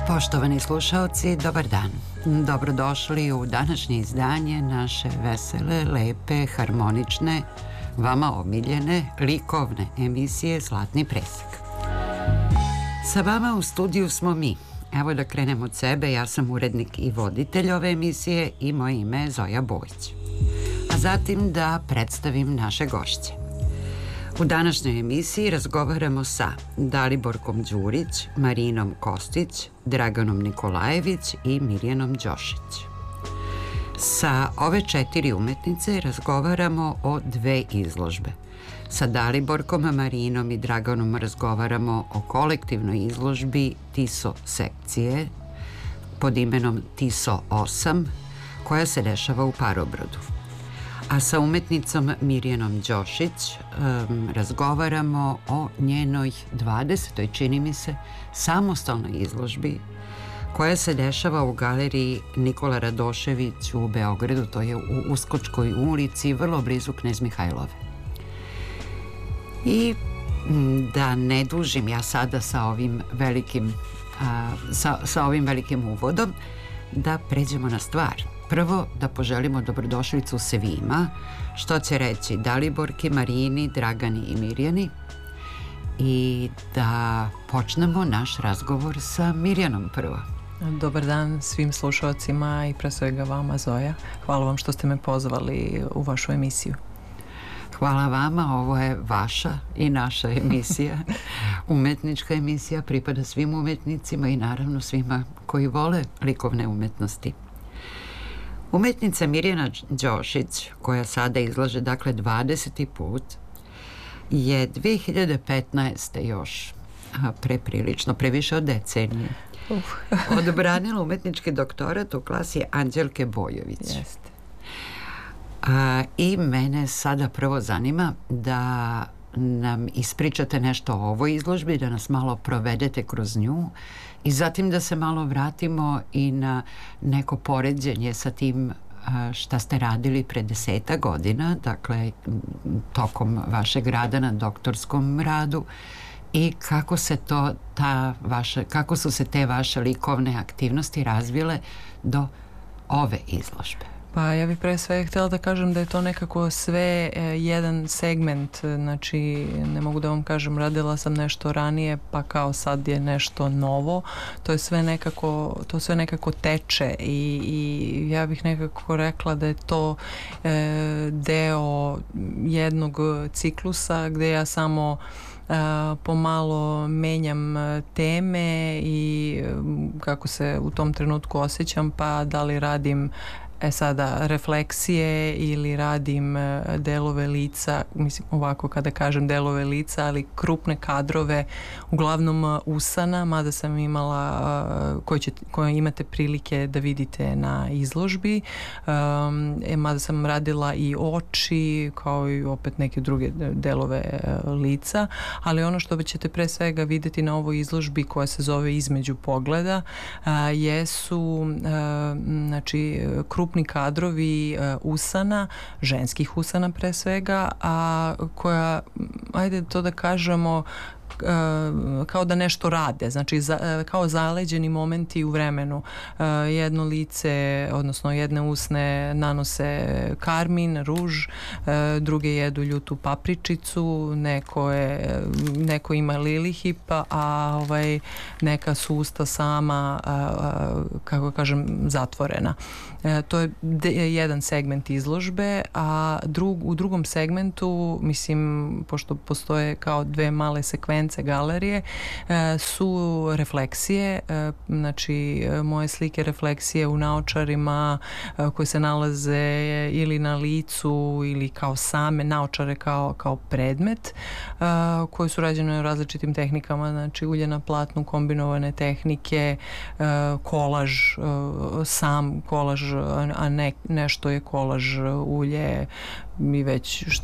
Poštovani slušaoci, dobar dan. Dobrodošli u današnje izdanje naše vesele, lepe, harmonične, vama omiljene, likovne emisije Zlatni presek. Sa vama u studiju smo mi. Evo da krenemo od sebe, ja sam urednik i voditelj ove emisije i moje ime je Zoja Bojić. A zatim da predstavim naše gošće. U današnjoj emisiji razgovaramo sa Daliborkom Đurić, Marinom Kostić, Draganom Nikolajević i Mirjanom Đošić. Sa ove 4 umetnice razgovaramo o 2 izložbe. Sa Daliborkom, Marinom i Draganom razgovaramo o kolektivnoj izložbi Tiso sekcije pod imenom Tiso 8, koja se dešava u Parobrodu. A sa umetnicom Mirjanom Đošić razgovaramo o njenoj 20. čini mi se, samostalnoj izložbi koja se dešava u galeriji Nikola Radošević u Beogradu, to je u Uskočkoj ulici, vrlo blizu Knez Mihajlove. I da ne dužim ja sada sa ovim velikim uvodom, da pređemo na stvar. Prvo, da poželimo dobrodošlicu svima, što će reći Daliborki, Marini, Dragani i Mirjani, i da počnemo naš razgovor sa Mirjanom prvo. Dobar dan svim slušalcima i pre svega vama, Zoja. Hvala vam što ste me pozvali u vašu emisiju. Hvala vama, ovo je vaša i naša emisija. Umetnička emisija pripada svim umetnicima i naravno svima koji vole likovne umetnosti. Umetnica Mirjana Đošić, koja sada izlaže, dakle, 20. put, je 2015. još preprilično, previše od decenije, odbranila umetnički doktorat u klasi Anđelke Bojović. Jeste. I mene sada prvo zanima da nam ispričate nešto o ovoj izložbi, da nas malo provedete kroz nju i zatim da se malo vratimo i na neko poređenje sa tim šta ste radili pre 10 godina, dakle tokom vašeg rada na doktorskom radu, i kako su se te vaše likovne aktivnosti razvile do ove izložbe. Pa ja bih pre svega htjela da kažem da je to nekako sve jedan segment, znači ne mogu da vam kažem radila sam nešto ranije pa kao sad je nešto novo, to sve nekako teče i ja bih nekako rekla da je to deo jednog ciklusa gde ja samo pomalo menjam teme i kako se u tom trenutku osjećam, pa da li radim sada refleksije ili radim delove lica, mislim ovako kada kažem delove lica, ali krupne kadrove, uglavnom usana, mada sam imala koje imate prilike da vidite na izložbi, mada sam radila i oči kao i opet neke druge delove lica, ali ono što ćete pre svega videti na ovoj izložbi koja se zove Između pogleda jesu znači krupni kadrovi usana, ženskih usana pre svega, a koja, ajde to da kažemo, kao da nešto rade, znači kao zaleđeni momenti u vremenu. Jedno lice, odnosno jedne usne nanose karmin, ruž, druge jedu ljutu papričicu, neko ima lilihip, a neka su usta sama, kako kažem, zatvorena. To je jedan segment izložbe, a u drugom segmentu, mislim, pošto postoje kao 2 male sekvence galerije, su refleksije, znači moje slike refleksije u naočarima koje se nalaze ili na licu ili kao same naočare kao predmet, koje su rađene različitim tehnikama, znači ulje na platnu, kombinovane tehnike, kolaž, sam kolaž, a nešto je kolaž ulje i već